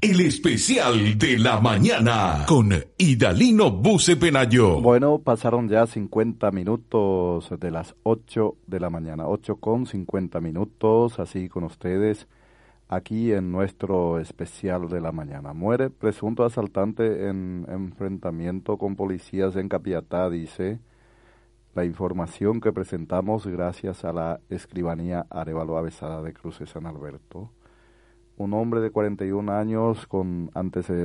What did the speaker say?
el especial de la mañana con Idalino Buce Penayo. Bueno, pasaron ya 50 minutos de las 8 de la mañana, 8:50, así con ustedes, aquí en nuestro especial de la mañana. Muere presunto asaltante en enfrentamiento con policías en Capiatá, dice la información que presentamos gracias a la escribanía Arévalo Avesada de Cruces San Alberto. Un hombre de 41 años con antecedentes